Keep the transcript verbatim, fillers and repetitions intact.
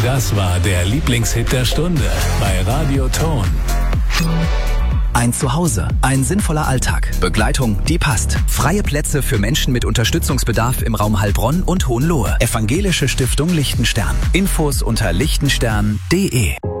Das war der Lieblingshit der Stunde bei Radio Ton. Ein Zuhause, ein sinnvoller Alltag, Begleitung, die passt. Freie Plätze für Menschen mit Unterstützungsbedarf im Raum Heilbronn und Hohenlohe. Evangelische Stiftung Lichtenstern. Infos unter lichtenstern punkt de.